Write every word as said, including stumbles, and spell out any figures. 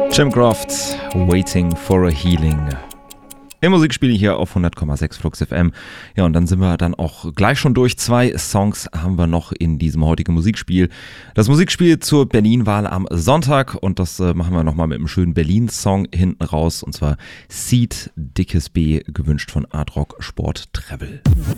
Jim Croft, Waiting for a Healing. Im Musikspiel hier auf hundert Komma sechs Flux F M. Ja, und dann sind wir dann auch gleich schon durch. Zwei Songs haben wir noch in diesem heutigen Musikspiel. Das Musikspiel zur Berlin-Wahl am Sonntag. Und das äh, machen wir nochmal mit einem schönen Berlin-Song hinten raus. Und zwar Seed, Dickes B, gewünscht von Art Rock Sport Travel.